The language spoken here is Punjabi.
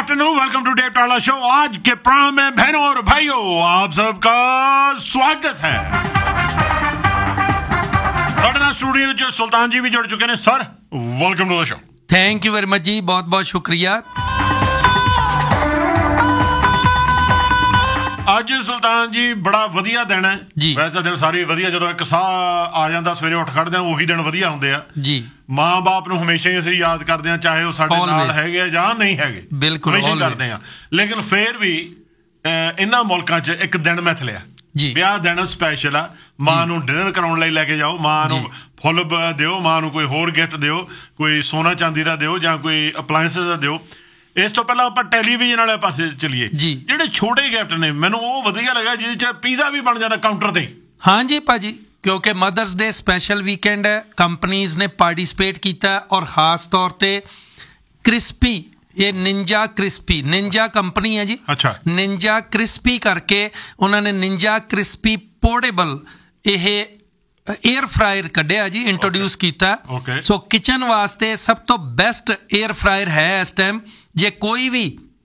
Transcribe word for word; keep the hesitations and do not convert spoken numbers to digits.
आफ्टरनून, वेलकम टू डेव टाला शो। आज के प्रोग्राम में बहनों और भाइयों आप सबका स्वागत है। स्टूडियो च सुल्तान जी भी जुड़ चुके हैं। Sir, welcome to the show. Thank you very much जी, बहुत बहुत शुक्रिया। ਅੱਜ ਸੁਲਤਾਨ ਜੀ ਬੜਾ ਵਧੀਆ ਦਿਨ ਹੈ ਜੀ। ਵੈਸੇ ਤਾਂ ਦਿਨ ਸਾਰੇ ਵਧੀਆ, ਜਦੋਂ ਇੱਕ ਸਾਹ ਆ ਜਾਂਦਾ ਸਵੇਰੇ ਉੱਠ ਖੜਦੇ ਆ ਉਹੀ ਦਿਨ ਵਧੀਆ ਹੁੰਦੇ ਆ ਜੀ। ਮਾਂ ਬਾਪ ਨੂੰ ਹਮੇਸ਼ਾ ਹੀ ਅਸੀਂ ਯਾਦ ਕਰਦੇ ਆ, ਚਾਹੇ ਉਹ ਸਾਡੇ ਨਾਲ ਹੈਗੇ ਜਾਂ ਨਹੀਂ ਹੈਗੇ, ਬਿਲਕੁਲ ਹਮੇਸ਼ਾ ਕਰਦੇ ਆ। ਲੇਕਿਨ ਫੇਰ ਵੀ ਇਹਨਾਂ ਮੁਲਕਾਂ 'ਚ ਇੱਕ ਦਿਨ ਮਿਥਲਿਆ ਜੀ, ਵਿਆਹ ਦਿਨ ਸਪੈਸ਼ਲ ਆ। ਮਾਂ ਨੂੰ ਡਿਨਰ ਕਰਾਉਣ ਲਈ ਲੈ ਕੇ ਜਾਓ, ਮਾਂ ਨੂੰ ਫੁੱਲ ਦਿਓ, ਮਾਂ ਨੂੰ ਕੋਈ ਹੋਰ ਗਿਫਟ ਦਿਓ, ਕੋਈ ਸੋਨਾ ਚਾਂਦੀ ਦਾ ਦਿਓ ਜਾਂ ਕੋਈ ਅਪਲਾਇੰਸਿਸ ਦਾ ਦਿਓ। ਇਸ ਤੋਂ ਪਹਿਲਾਂ ਆਪਾਂ ਟੈਲੀਵਿਜ਼ਨ ਵਾਲੇ ਪਾਸੇ ਚਲੀਏ। ਜਿਹੜੇ ਛੋਟੇ ਗਿਫਟ ਨੇ ਮੈਨੂੰ ਉਹ ਵਧੀਆ ਲੱਗਾ, ਜਿਹਦੇ 'ਚ ਪੀਜ਼ਾ ਵੀ ਬਣ ਜਾਂਦਾ ਕਾਊਂਟਰ ਤੇ। ਹਾਂ ਜੀ ਭਾਜੀ, ਕਿਉਂਕਿ ਮਦਰਸ ਡੇ ਸਪੈਸ਼ਲ ਵੀਕਐਂਡ ਹੈ, ਕੰਪਨੀਜ਼ ਨੇ ਪਾਰਟੀਸਪੇਟ ਕੀਤਾ ਔਰ ਖਾਸ ਤੌਰ ਤੇ ਕ੍ਰਿਸਪੀ, ਇਹ ਨਿੰਜਾ ਕ੍ਰਿਸਪੀ, ਨਿੰਜਾ ਕੰਪਨੀ ਹੈ ਜੀ। ਅੱਛਾ, ਨਿੰਜਾ ਕ੍ਰਿਸਪੀ ਕਰਕੇ ਉਹਨਾਂ ਨੇ ਨਿੰਜਾ ਕ੍ਰਿਸਪੀ ਪੋਰਟੇਬਲ ਇਹ ਏਅਰ ਫਰਾਇਰ ਕੱਢਿਆ ਜੀ, ਇੰਟਰੋਡਿਊਸ ਕੀਤਾ। ਸੋ ਕਿਚਨ ਵਾਸਤੇ ਸਭ ਤੋਂ ਬੈਸਟ ਏਅਰ ਫਰਾਇਰ ਹੈ ਇਸ ਟਾਈਮ। ਜੇ ਕੋਈ ਵੀ